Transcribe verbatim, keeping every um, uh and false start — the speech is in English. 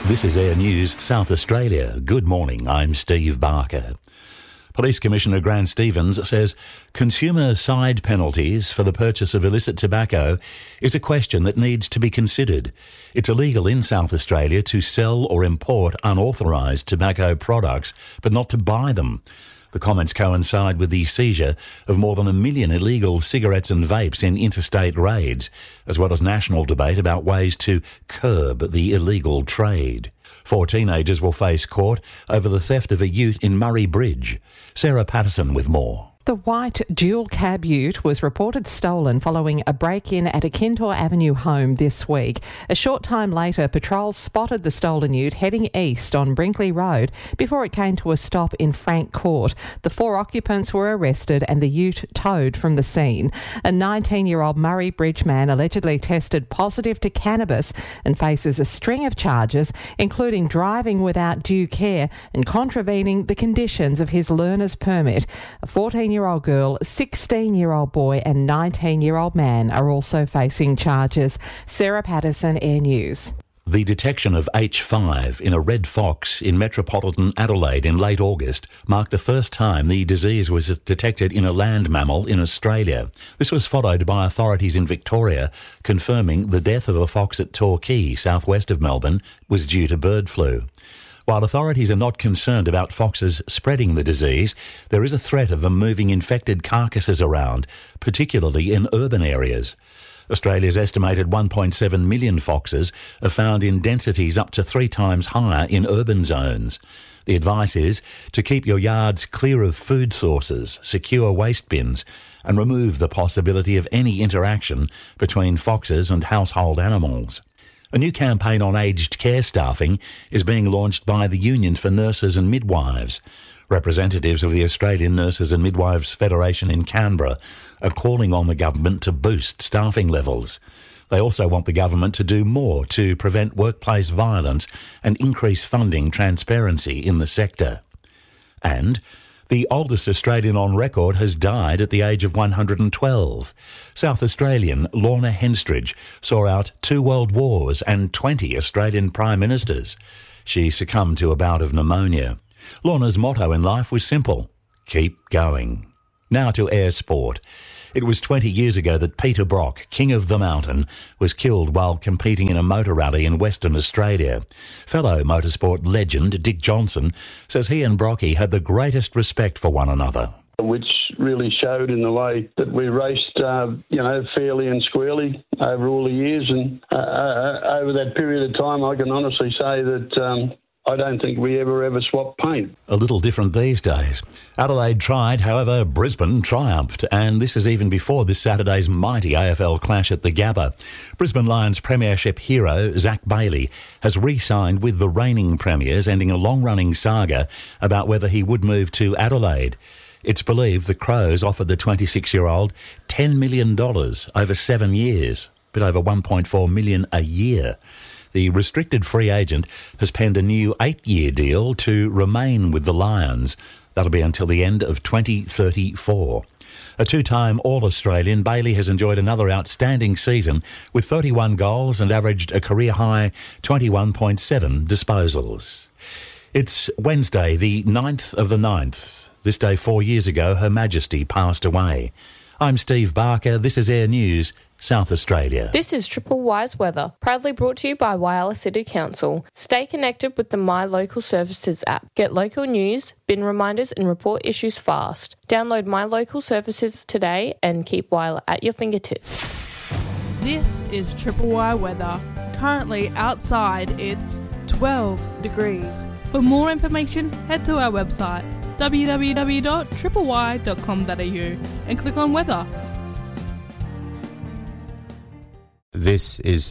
This is Air News South Australia. Good morning, I'm Steve Barker. Police Commissioner Grant Stevens says consumer side penalties for the purchase of illicit tobacco is a question that needs to be considered. It's illegal in South Australia to sell or import unauthorised tobacco products, but not to buy them. The comments coincide with the seizure of more than a million illegal cigarettes and vapes in interstate raids, as well as national debate about ways to curb the illegal trade. Four teenagers will face court over the theft of a ute in Murray Bridge. Sarah Patterson with more. The white dual cab ute was reported stolen following a break-in at a Kintore Avenue home this week. A short time later, patrols spotted the stolen ute heading east on Brinkley Road before it came to a stop in Frank Court. The four occupants were arrested and the ute towed from the scene. A nineteen-year-old Murray Bridge man allegedly tested positive to cannabis and faces a string of charges, including driving without due care and contravening the conditions of his learner's permit. A fourteen-year-old girl, sixteen-year-old boy and nineteen-year-old man are also facing charges. Sarah Patterson, Air News. The detection of H five in a red fox in metropolitan Adelaide in late August marked the first time the disease was detected in a land mammal in Australia. This was followed by authorities in Victoria confirming the death of a fox at Torquay, southwest of Melbourne, was due to bird flu. While authorities are not concerned about foxes spreading the disease, there is a threat of them moving infected carcasses around, particularly in urban areas. Australia's estimated one point seven million foxes are found in densities up to three times higher in urban zones. The advice is to keep your yards clear of food sources, secure waste bins, and remove the possibility of any interaction between foxes and household animals. A new campaign on aged care staffing is being launched by the Union for Nurses and Midwives. Representatives of the Australian Nurses and Midwives Federation in Canberra are calling on the government to boost staffing levels. They also want the government to do more to prevent workplace violence and increase funding transparency in the sector. And the oldest Australian on record has died at the age of one hundred twelve. South Australian Lorna Henstridge saw out two world wars and twenty Australian prime ministers. She succumbed to a bout of pneumonia. Lorna's motto in life was simple: keep going. Now to air sport. It was twenty years ago that Peter Brock, King of the Mountain, was killed while competing in a motor rally in Western Australia. Fellow motorsport legend Dick Johnson says he and Brocky had the greatest respect for one another. Which really showed in the way that we raced, uh, you know, fairly and squarely over all the years. And uh, uh, over that period of time, I can honestly say that Um, I don't think we ever, ever swapped paint. A little different these days. Adelaide tried, however, Brisbane triumphed, and this is even before this Saturday's mighty A F L clash at the Gabba. Brisbane Lions premiership hero Zach Bailey has re-signed with the reigning premiers, ending a long-running saga about whether he would move to Adelaide. It's believed the Crows offered the twenty-six-year-old ten million dollars over seven years, a bit over one point four million dollars a year. The restricted free agent has penned a new eight-year deal to remain with the Lions. That'll be until the end of twenty thirty-four. A two-time All-Australian, Bailey has enjoyed another outstanding season with thirty-one goals and averaged a career-high twenty-one point seven disposals. It's Wednesday, the ninth of the ninth. This day four years ago, Her Majesty passed away. I'm Steve Barker. This is Air News South Australia. This is Triple Wise Weather, proudly brought to you by Whyalla City Council. Stay connected with the My Local Services app. Get local news, bin reminders and report issues fast. Download My Local Services today and keep Whyalla at your fingertips. This is Triple Y Weather. Currently outside it's twelve degrees. For more information, head to our website w w w dot triple y dot com dot a u and click on weather. This is